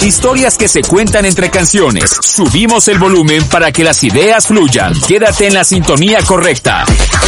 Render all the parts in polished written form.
Historias que se cuentan entre canciones. Subimos el volumen para que las ideas fluyan. Quédate en la sintonía correcta.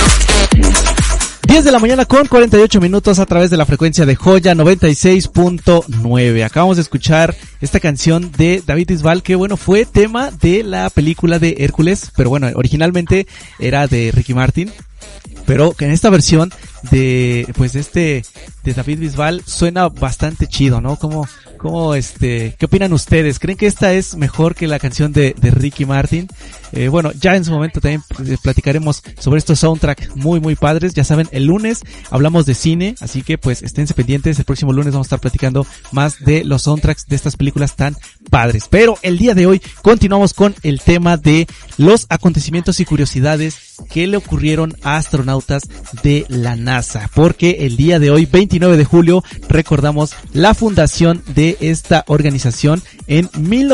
10 de la mañana con 48 minutos a través de la frecuencia de Joya 96.9. Acabamos de escuchar esta canción de David Bisbal, que bueno, fue tema de la película de Hércules, pero bueno, originalmente era de Ricky Martin, pero que en esta versión de David Bisbal suena bastante chido, ¿no? ¿Qué opinan ustedes? ¿Creen que esta es mejor que la canción de Ricky Martin? Bueno, ya en su momento también platicaremos sobre estos soundtracks muy muy padres. Ya saben, el lunes hablamos de cine, así que pues esténse pendientes. El próximo lunes vamos a estar platicando más de los soundtracks de estas películas tan padres. Pero el día de hoy continuamos con el tema de los acontecimientos y curiosidades que le ocurrieron a astronautas de la NASA, porque el día de hoy, 29 de julio, recordamos la fundación de esta organización en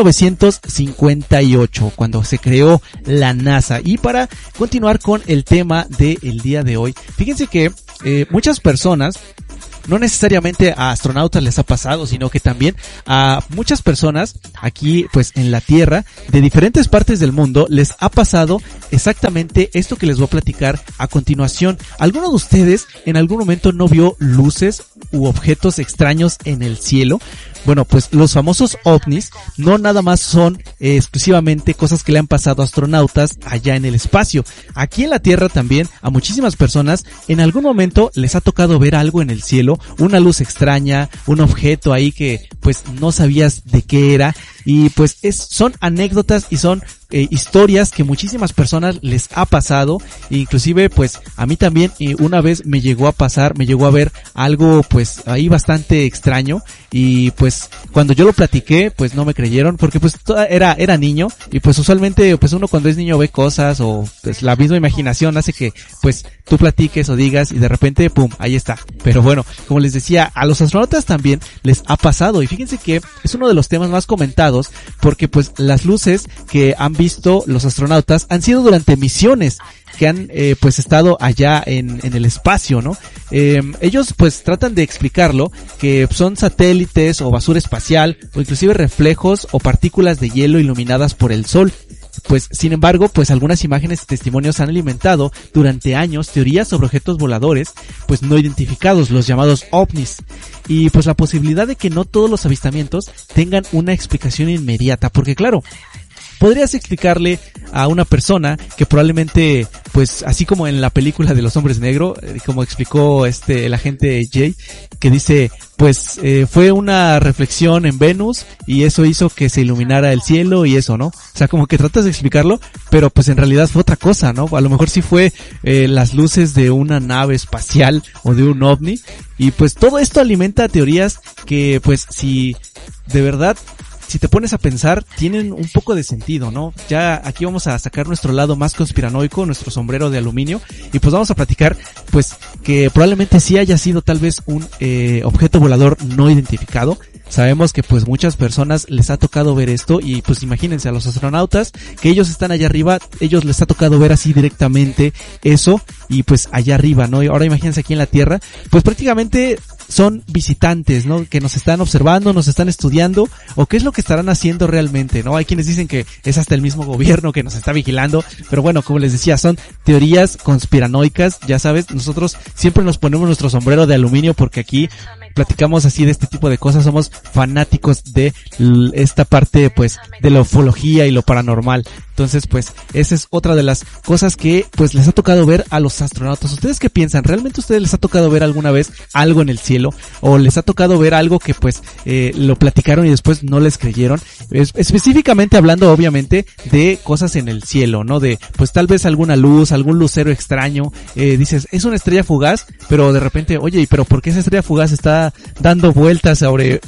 1958, cuando se creó la NASA. Y para continuar con el tema del día de hoy, fíjense que muchas personas, no necesariamente a astronautas les ha pasado, sino que también a muchas personas aquí pues en la Tierra de diferentes partes del mundo les ha pasado exactamente esto que les voy a platicar a continuación. ¿Alguno de ustedes en algún momento no vio luces u objetos extraños en el cielo? Bueno, pues los famosos ovnis no nada más son exclusivamente cosas que le han pasado a astronautas allá en el espacio. Aquí en la Tierra también a muchísimas personas en algún momento les ha tocado ver algo en el cielo, una luz extraña, un objeto ahí que pues no sabías de qué era, y pues son anécdotas y son historias que muchísimas personas les ha pasado. Inclusive pues a mí también una vez me llegó a ver algo pues ahí bastante extraño, y pues cuando yo lo platiqué pues no me creyeron, porque pues era niño, y pues usualmente pues uno cuando es niño ve cosas, o pues la misma imaginación hace que pues tú platiques o digas, y de repente pum, ahí está. Pero bueno, como les decía, a los astronautas también les ha pasado, y fíjense que es uno de los temas más comentados, porque pues las luces que han visto los astronautas han sido durante misiones que han pues estado allá en el espacio, ¿no? Ellos pues tratan de explicarlo, que son satélites o basura espacial, o inclusive reflejos o partículas de hielo iluminadas por el sol. Pues sin embargo, pues algunas imágenes y testimonios han alimentado durante años teorías sobre objetos voladores pues no identificados, los llamados ovnis, y pues la posibilidad de que no todos los avistamientos tengan una explicación inmediata, porque claro, podrías explicarle a una persona que probablemente, pues así como en la película de los hombres negros, como explicó el agente Jay, que dice, pues fue una reflexión en Venus y eso hizo que se iluminara el cielo y eso, ¿no? O sea, como que tratas de explicarlo, pero pues en realidad fue otra cosa, ¿no? A lo mejor sí fue las luces de una nave espacial o de un ovni, y pues todo esto alimenta teorías que pues si de verdad, si te pones a pensar, tienen un poco de sentido, ¿no? Ya aquí vamos a sacar nuestro lado más conspiranoico, nuestro sombrero de aluminio, y pues vamos a platicar, pues, que probablemente sí haya sido tal vez un objeto volador no identificado. Sabemos que pues muchas personas les ha tocado ver esto, y pues imagínense a los astronautas que ellos están allá arriba, ellos les ha tocado ver así directamente eso, y pues allá arriba, ¿no? Y ahora imagínense aquí en la Tierra, pues prácticamente son visitantes, ¿no? Que nos están observando, nos están estudiando, o qué es lo que estarán haciendo realmente, ¿no? Hay quienes dicen que es hasta el mismo gobierno que nos está vigilando, pero bueno, como les decía, son teorías conspiranoicas, ya sabes, nosotros siempre nos ponemos nuestro sombrero de aluminio porque aquí platicamos así de este tipo de cosas, somos fanáticos de esta parte pues de la ufología y lo paranormal. Entonces pues esa es otra de las cosas que pues les ha tocado ver a los astronautas. ¿Ustedes qué piensan? ¿Realmente a ustedes les ha tocado ver alguna vez algo en el cielo? ¿O les ha tocado ver algo que pues lo platicaron y después no les creyeron? Específicamente hablando obviamente de cosas en el cielo, ¿no? De pues tal vez alguna luz, algún lucero extraño, dices, es una estrella fugaz, pero de repente, oye, pero ¿por qué esa estrella fugaz está dando vueltas sobre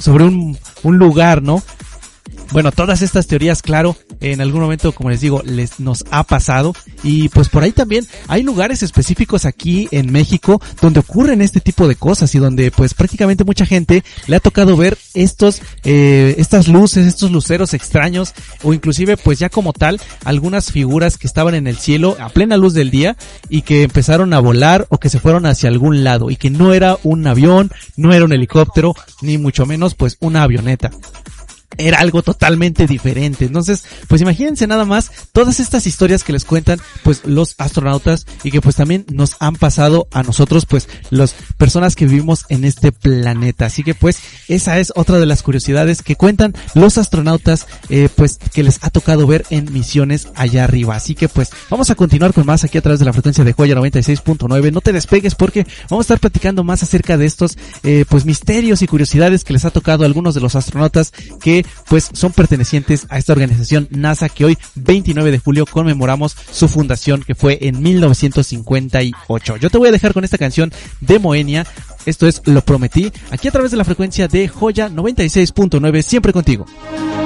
un lugar, ¿no? Bueno, todas estas teorías, claro, en algún momento, como les digo, nos ha pasado, y pues por ahí también hay lugares específicos aquí en México donde ocurren este tipo de cosas y donde pues prácticamente mucha gente le ha tocado ver estas luces, estos luceros extraños, o inclusive pues ya como tal algunas figuras que estaban en el cielo a plena luz del día y que empezaron a volar o que se fueron hacia algún lado, y que no era un avión, no era un helicóptero, ni mucho menos pues una avioneta. era algo totalmente diferente. Entonces, pues imagínense nada más todas estas historias que les cuentan pues los astronautas y que pues también nos han pasado a nosotros, pues las personas que vivimos en este planeta. Así que pues esa es otra de las curiosidades que cuentan los astronautas pues que les ha tocado ver en misiones allá arriba. Así que pues vamos a continuar con más aquí a través de la frecuencia de Joya 96.9. No te despegues porque vamos a estar platicando más acerca de estos pues misterios y curiosidades que les ha tocado a algunos de los astronautas que pues son pertenecientes a esta organización NASA, que hoy 29 de julio conmemoramos su fundación, que fue en 1958. Yo te voy a dejar con esta canción de Moenia. Esto es Lo Prometí, aquí a través de la frecuencia de Joya 96.9, siempre contigo.